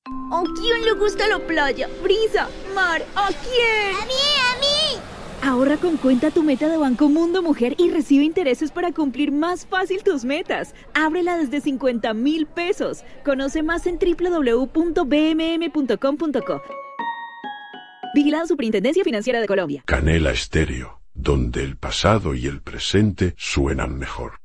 ¿A quién le gusta la playa, brisa, mar? ¿A quién? ¡A mí, a mí! Ahorra con Cuenta Tu Meta de Banco Mundo Mujer y recibe intereses para cumplir más fácil tus metas. Ábrela desde 50.000 pesos. Conoce más en www.bmm.com.co. Vigilado Superintendencia Financiera de Colombia. Canela Estéreo, donde el pasado y el presente suenan mejor.